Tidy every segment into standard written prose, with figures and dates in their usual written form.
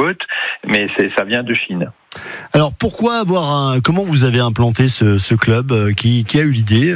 Boat, mais ça vient de Chine. Alors pourquoi comment vous avez implanté ce club, qui a eu l'idée?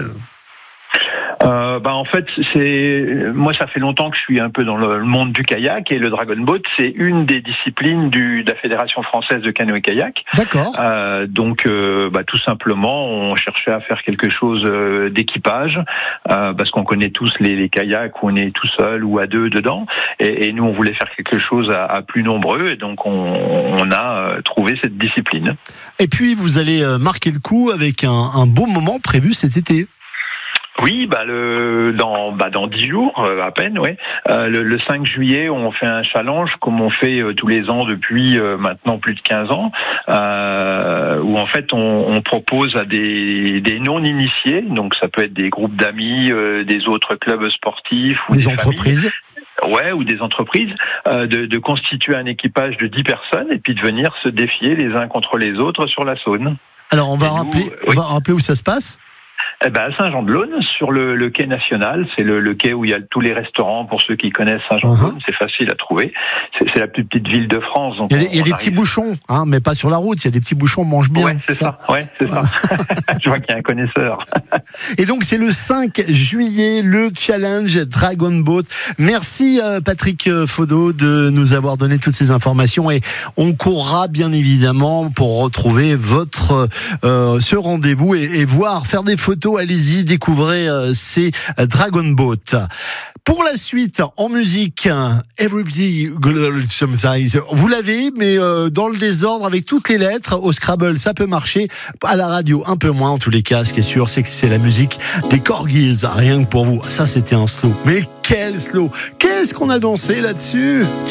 En fait, moi, ça fait longtemps que je suis un peu dans le monde du kayak, et le Dragon Boat, c'est une des disciplines de la Fédération française de canoë-kayak. D'accord. Donc, tout simplement, on cherchait à faire quelque chose d'équipage, parce qu'on connaît tous les kayaks où on est tout seul ou à deux dedans, et nous, on voulait faire quelque chose à plus nombreux, et donc on a trouvé cette discipline. Et puis, vous allez marquer le coup avec un beau moment prévu cet été. Oui, dans 10 jours à peine, ouais. Le 5 juillet, on fait un challenge comme on fait tous les ans depuis maintenant plus de 15 ans, où en fait on propose à des non-initiés, donc ça peut être des groupes d'amis, des autres clubs sportifs ou des entreprises. Ouais, ou des entreprises, de constituer un équipage de 10 personnes et puis de venir se défier les uns contre les autres sur la Saône. Alors on va rappeler où ça se passe. À Saint-Jean-de-Laune, sur le quai national. C'est le quai où il y a tous les restaurants, pour ceux qui connaissent Saint-Jean-de-Laune. C'est facile à trouver. C'est la plus petite ville de France. Donc il y a des petits bouchons, mais pas sur la route. Il y a des petits bouchons, on mange bien. Ouais, c'est ça. Ouais, c'est ça. Je vois qu'il y a un connaisseur. Et donc, c'est le 5 juillet, le challenge Dragon Boat. Merci, Patrick Faudot, de nous avoir donné toutes ces informations, et on courra bien évidemment pour retrouver ce rendez-vous et faire des photos. Allez-y, découvrez ces Dragon Boat. Pour la suite, en musique, Everybody Sometimes. Vous l'avez, mais dans le désordre, avec toutes les lettres. Au Scrabble, ça peut marcher. À la radio, un peu moins. En tous les cas, ce qui est sûr, c'est que c'est la musique des Corgis. Rien que pour vous. Ça, c'était un slow. Mais quel slow! Qu'est-ce qu'on a dansé là-dessus?